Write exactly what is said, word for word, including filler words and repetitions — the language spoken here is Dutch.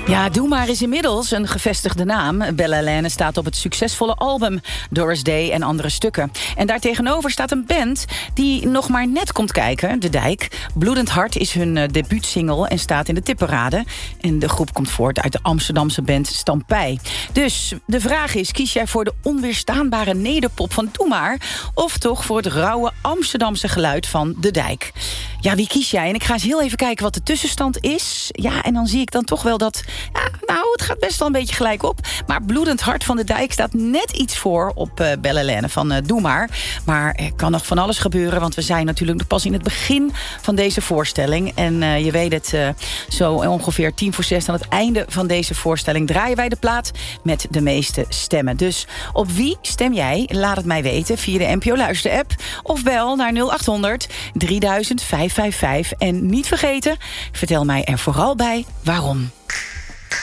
Ja, Doe Maar is inmiddels een gevestigde naam. Belle Hélène staat op het succesvolle album Doris Day en andere stukken. En daartegenover staat een band die nog maar net komt kijken, De Dijk. Bloedend Hart is hun uh, debuutsingle en staat in de tipparade. En de groep komt voort uit de Amsterdamse band Stampij. Dus de vraag is, kies jij voor de onweerstaanbare nederpop van Doe Maar, of toch voor het rauwe Amsterdamse geluid van De Dijk? Ja, wie kies jij? En ik ga eens heel even kijken wat de tussenstand is. Ja, en dan zie ik dan toch wel dat... Ja, nou, het gaat best wel een beetje gelijk op. Maar Bloedend Hart van De Dijk staat net iets voor op uh, Belle Hélène van uh, Doe Maar. Maar er kan nog van alles gebeuren, want we zijn natuurlijk pas in het begin van deze voorstelling. En uh, je weet het, uh, zo ongeveer tien voor zes aan het einde van deze voorstelling draaien wij de plaat met de meeste stemmen. Dus op wie stem jij? Laat het mij weten via de N P O Luister-app of bel naar nul acht honderd drieduizend vijfhonderdvijfenvijftig. En niet vergeten, vertel mij er vooral bij waarom.